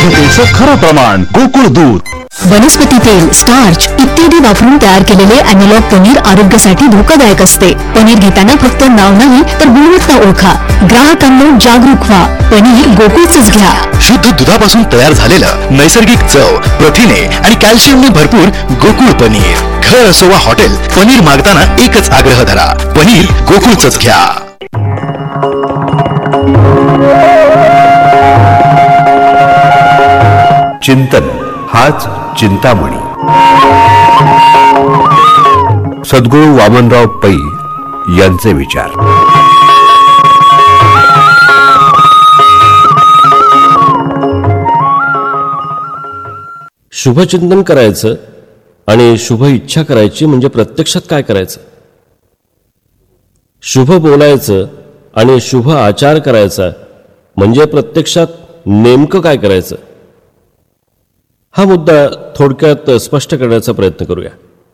शुद्धतेचं खरं प्रमाण गोकुळ दूध. वनस्पती तेल, स्टार्च इत्यादी वापरून तयार केलेले अॅनालॉग पनीर आरोग्यासाठी धोकादायक असते. पनीर घेताना फक्त नाव नाही तर गुणवत्ता ओळखा. ग्राहकांना जागरूक व्हा. पनीर गोकुळचंच घ्या. शुद्ध दुधापासून तयार झालेलं नैसर्गिक चव, प्रथिने आणि कॅल्शियमने भरपूर गोकुळ पनीर. घर असो वा हॉटेल, पनीर मागताना एकच आग्रह धरा, पनीर गोकुळचंच घ्या. चिंतन हाच चिंतामणी. सद्गुरू वामनराव पै यांचे विचार. शुभचिंतन करायचं आणि शुभ इच्छा करायची म्हणजे प्रत्यक्षात काय करायचं? शुभ बोलायचं आणि शुभ आचार करायचा म्हणजे प्रत्यक्षात नेमकं काय करायचं? हा मुद्दा थोडक्यात स्पष्ट करण्याचा प्रयत्न करूया.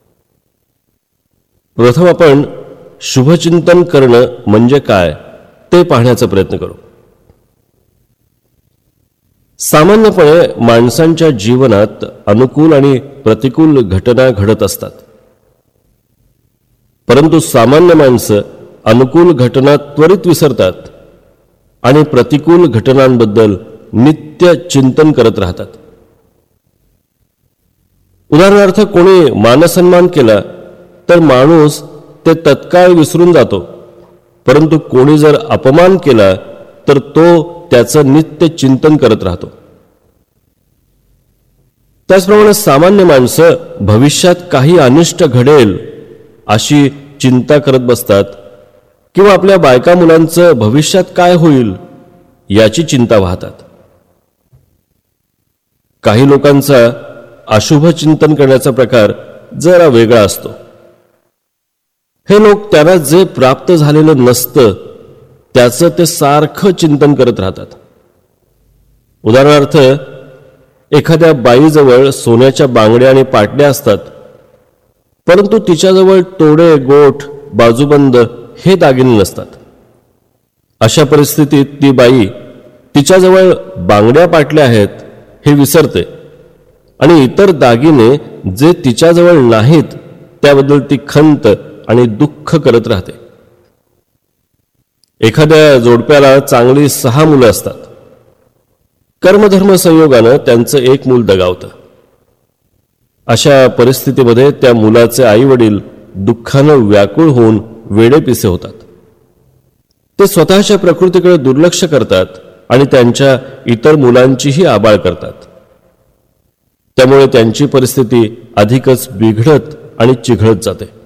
प्रथम आपण शुभचिंतन करणं म्हणजे काय ते पाहण्याचा प्रयत्न करू. सामान्यपणे माणसांच्या जीवनात अनुकूल आणि प्रतिकूल घटना घडत असतात. परंतु सामान्य माणसं अनुकूल घटना त्वरित विसरतात आणि प्रतिकूल घटनांबद्दल नित्य चिंतन करत राहतात. उदाहरणार्थ, कोणी मानसन्मान केला तर माणूस ते तत्काळ विसरून जातो, परंतु कोणी जर अपमान केला तर तो त्याचं नित्य चिंतन करत राहतो. त्याचप्रमाणे सामान्य माणसं भविष्यात काही अनिष्ट घडेल अशी चिंता करत बसतात किंवा आपल्या बायका मुलांचं भविष्यात काय होईल याची चिंता वाहतात. काही लोकांचा अशुभ चिंतन करण्याचा प्रकार जरा वेगळा असतो. हे लोक त्यांना जे प्राप्त झालेलं नसतं त्याचं ते सारखं चिंतन करत राहतात. उदाहरणार्थ, एखाद्या बाईजवळ सोन्याच्या बांगड्या आणि पाटल्या असतात, परंतु तिच्याजवळ तोडे, गोठ, बाजूबंद हे दागिने नसतात. अशा परिस्थितीत ती बाई तिच्याजवळ बांगड्या पाटल्या आहेत हे विसरते आणि इतर दागिने जे तिच्याजवळ नाहीत त्याबद्दल ती खंत आणि दुःख करत राहते. एखाद्या जोडप्याला चांगली 6 मुलं असतात. कर्मधर्म संयोगानं त्यांचं एक मूल दगावतं. अशा परिस्थितीमध्ये त्या मुलाचे आई वडील दुःखानं व्याकुळ होऊन वेडेपिसे होतात. ते स्वतःच्या प्रकृतीकडे दुर्लक्ष करतात आणि त्यांच्या इतर मुलांचीही आबाळ करतात. त्यामुळे त्यांची परिस्थिती अधिकच बिघडत आणि चिघळत जाते.